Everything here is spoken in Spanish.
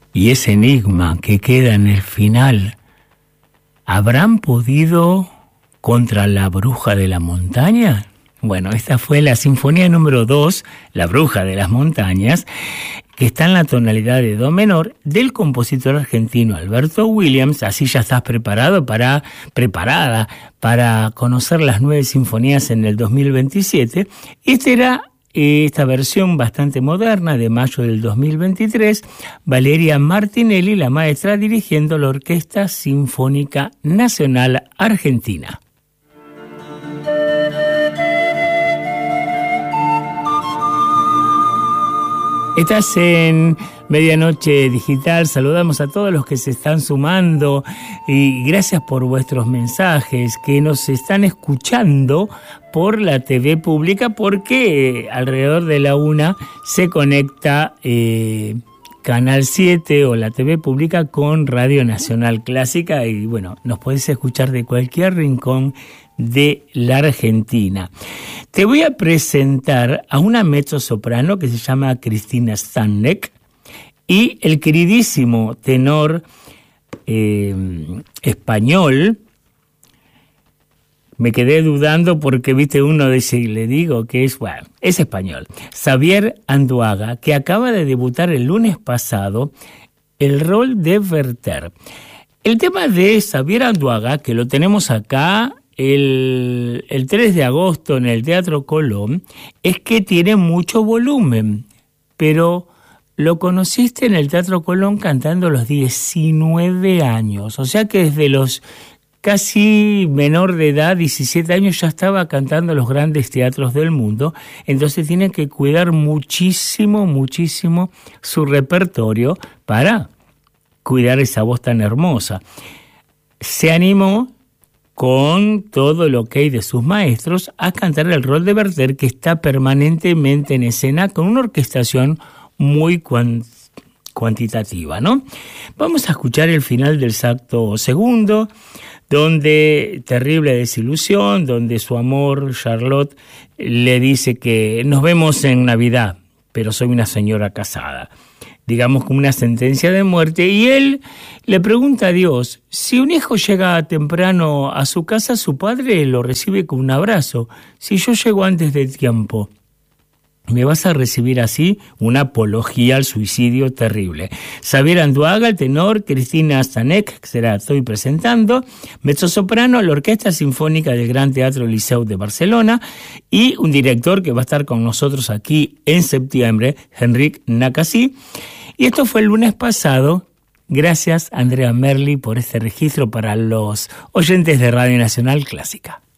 Y ese enigma que queda en el final, ¿habrán podido contra la bruja de la montaña? Bueno, esta fue la sinfonía número 2, La bruja de las montañas, que está en la tonalidad de do menor, del compositor argentino Alberto Williams. Así ya estás preparada para conocer las 9 sinfonías en el 2027. Esta versión bastante moderna de mayo del 2023, Valeria Martinelli, la maestra, dirigiendo la Orquesta Sinfónica Nacional Argentina. Estás en Medianoche Digital. Saludamos a todos los que se están sumando y gracias por vuestros mensajes, que nos están escuchando por la TV pública, porque alrededor de la 1 se conecta Canal 7 o la TV pública con Radio Nacional Clásica, y bueno, nos podés escuchar de cualquier rincón de la Argentina. Te voy a presentar a una mezzosoprano que se llama Cristina Stanek y el queridísimo tenor español. Me quedé dudando porque, viste, uno dice, le digo que es español. Xavier Anduaga, que acaba de debutar el lunes pasado el rol de Werther. El tema de Xavier Anduaga, que lo tenemos acá el 3 de agosto en el Teatro Colón, es que tiene mucho volumen, pero lo conociste en el Teatro Colón cantando a los 19 años, o sea que desde los casi menor de edad, 17 años, ya estaba cantando en los grandes teatros del mundo. Entonces tiene que cuidar muchísimo su repertorio para cuidar esa voz tan hermosa. Se animó con todo el ok de sus maestros a cantar el rol de Werther, que está permanentemente en escena con una orquestación muy cuantitativa, ¿no? Vamos a escuchar el final del acto segundo, donde terrible desilusión, donde su amor, Charlotte, le dice que nos vemos en Navidad, pero soy una señora casada. Digamos como una sentencia de muerte, y él le pregunta a Dios, si un hijo llega temprano a su casa, su padre lo recibe con un abrazo. Si yo llego antes del tiempo, ¿me vas a recibir así? Una apología al suicidio terrible. Xavier Anduaga, el tenor, Cristina Stanek, que se la estoy presentando, mezzosoprano, la Orquesta Sinfónica del Gran Teatro Liceu de Barcelona, y un director que va a estar con nosotros aquí en septiembre, Enric Nakasí. Y esto fue el lunes pasado. Gracias, Andrea Merli, por este registro para los oyentes de Radio Nacional Clásica.